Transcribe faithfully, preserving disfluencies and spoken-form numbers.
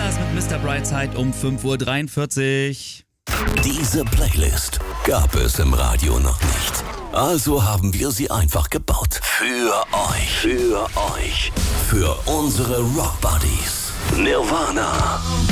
war es mit Mister Brightside um fünf Uhr dreiundvierzig. Diese Playlist gab es im Radio noch nicht. Also haben wir sie einfach gebaut. Für euch. Für euch. Für unsere Rock Buddies. Nirvana.